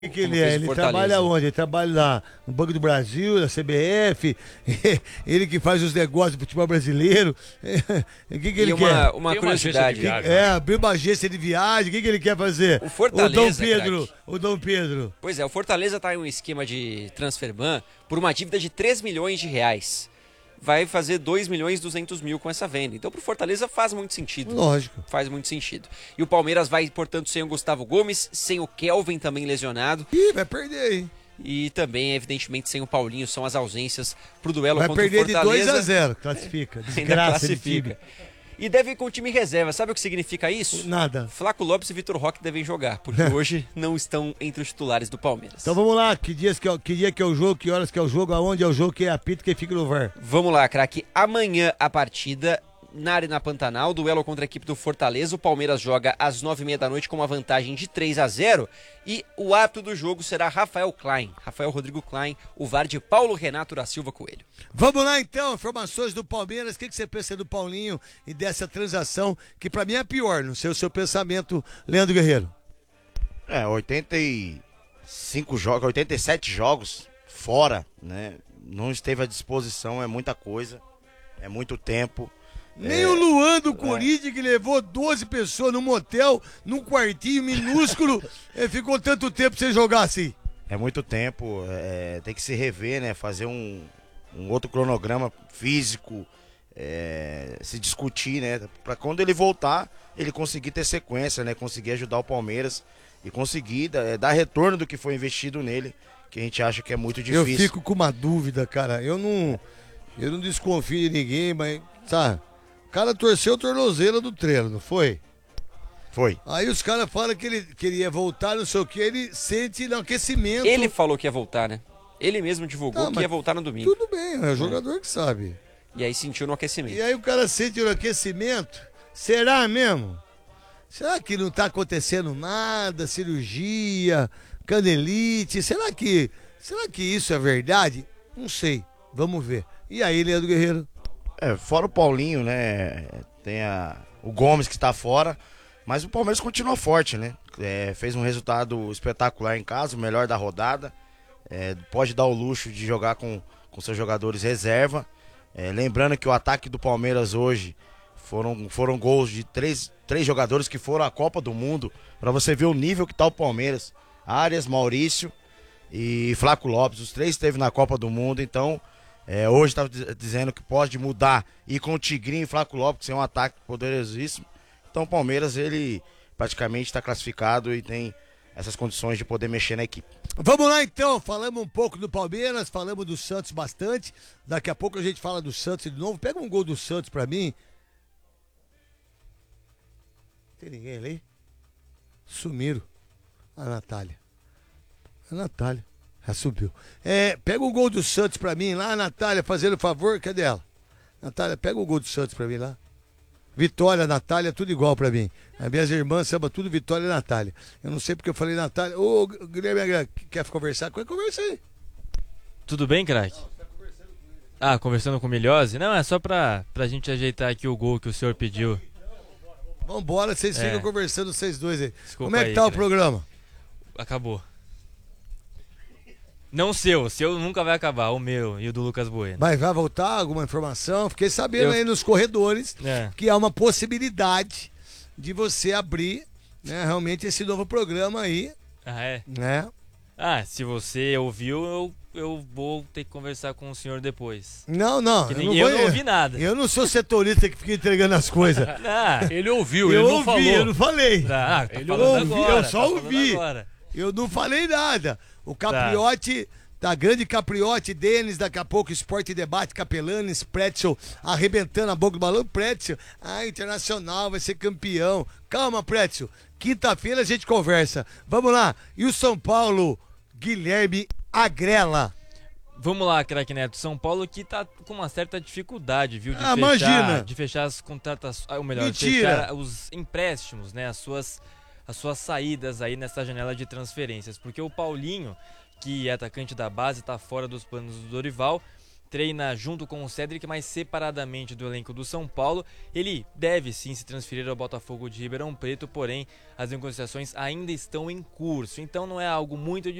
que ele é? Ele trabalha onde? Ele trabalha lá no Banco do Brasil, na CBF, ele que faz os negócios do futebol brasileiro. O que ele quer? Uma curiosidade. Abriu uma agência de viagem, o que ele quer fazer? O Fortaleza, o Dom Pedro. Pois é, o Fortaleza está em um esquema de transferban por uma dívida de 3 milhões de reais. Vai fazer 2 milhões e 200 mil com essa venda. Então, pro Fortaleza faz muito sentido. Lógico. Faz muito sentido. E o Palmeiras vai, portanto, sem o Gustavo Gomes, sem o Kelvin também lesionado. Ih, vai perder, hein? E também, evidentemente, sem o Paulinho. São as ausências pro duelo vai contra o Fortaleza. Vai perder de 2-0, classifica. Desgraça classifica. E deve ir com o time reserva. Sabe o que significa isso? Nada. Flaco Lopes e Vitor Roque devem jogar, porque hoje não estão entre os titulares do Palmeiras. Então vamos lá, que dia que é o jogo, que horas que é o jogo, aonde é o jogo, quem apita, quem fica no VAR. Vamos lá, craque. Amanhã a partida na Arena Pantanal, duelo contra a equipe do Fortaleza. O Palmeiras joga às 9h30 da noite com uma vantagem de 3-0. E o árbitro do jogo será Rafael Rodrigo Klein, o VAR de Paulo Renato da Silva Coelho. Vamos lá então, informações do Palmeiras. O que você pensa do Paulinho e dessa transação, que pra mim é pior, não sei o seu pensamento, Leandro Guerreiro. 85 jogos, 87 jogos fora, né? Não esteve à disposição, é muita coisa, é muito tempo. Nem o Luan do Corinthians, que levou 12 pessoas num motel, num quartinho minúsculo, ficou tanto tempo sem jogar assim. É muito tempo, tem que se rever, né? Fazer um outro cronograma físico, se discutir, né? Pra quando ele voltar, ele conseguir ter sequência, né? Conseguir ajudar o Palmeiras e conseguir dar retorno do que foi investido nele, que a gente acha que é muito difícil. Eu fico com uma dúvida, cara. Eu não desconfio de ninguém, mas, sabe? O cara torceu o tornozelo do treino, não foi? Foi. Aí os caras falam que ele queria voltar, não sei o que, ele sente no aquecimento. Ele falou que ia voltar, né? Ele mesmo divulgou que ia voltar no domingo. Tudo bem, é o jogador que sabe. E aí sentiu no aquecimento. E aí o cara sente no aquecimento. Será mesmo? Será que não tá acontecendo nada? Cirurgia, canelite? Será que isso é verdade? Não sei. Vamos ver. E aí, Leandro Guerreiro? Fora o Paulinho, né? Tem o Gomes que está fora. Mas o Palmeiras continua forte, né? Fez um resultado espetacular em casa, o melhor da rodada. Pode dar o luxo de jogar com seus jogadores reserva. Lembrando que o ataque do Palmeiras hoje foram gols de três jogadores que foram à Copa do Mundo. Para você ver o nível que tá o Palmeiras. Arias, Maurício e Flaco Lopes. Os três esteve na Copa do Mundo, então... hoje estava dizendo que pode mudar e com o Tigrinho e Flaco Lopes, que é um ataque poderosíssimo. Então o Palmeiras, ele praticamente está classificado e tem essas condições de poder mexer na equipe. Vamos lá então, falamos um pouco do Palmeiras, falamos do Santos bastante. Daqui a pouco a gente fala do Santos de novo. Pega um gol do Santos pra mim. Tem ninguém ali? Sumiram. A Natália. Já subiu. Pega o gol do Santos pra mim lá, Natália, fazendo favor. Cadê ela? Natália, pega o gol do Santos pra mim lá. Vitória, Natália, tudo igual pra mim. As minhas irmãs chamam tudo Vitória e Natália. Eu não sei porque eu falei Natália. Ô, Guilherme, quer conversar? Conversa aí. Tudo bem, craque? Conversando com o Milhose? Não, é só pra gente ajeitar aqui o gol que o senhor pediu. Vambora, vocês ficam conversando, vocês dois aí. Desculpa. Como é que tá o programa? Acabou. Não o seu nunca vai acabar, o meu e o do Lucas Bueno. Mas vai voltar alguma informação? Fiquei sabendo aí nos corredores que há uma possibilidade de você abrir, né, realmente esse novo programa aí. Né? Se você ouviu, eu vou ter que conversar com o senhor depois. Não. Eu não ouvi nada. Eu não sou setorista que fica entregando as coisas. Ele ouviu, ele não falou. Eu não falei. Eu só ouvi. Eu não falei nada. O Capriotti, da grande Capriotti, Denis, daqui a pouco Esporte Debate, Capelanes, Pretzel, arrebentando a boca do balão, Pretzel, Internacional vai ser campeão. Calma, Pretzel, quinta-feira a gente conversa. Vamos lá, e o São Paulo, Guilherme Agrela. Vamos lá, craque Neto, São Paulo que tá com uma certa dificuldade, viu, de fechar as contratações, ou melhor, de fechar os empréstimos, né, as suas saídas aí nessa janela de transferências, porque o Paulinho, que é atacante da base, está fora dos planos do Dorival, treina junto com o Cédric, mas separadamente do elenco do São Paulo. Ele deve sim se transferir ao Botafogo de Ribeirão Preto, porém as negociações ainda estão em curso, então não é algo muito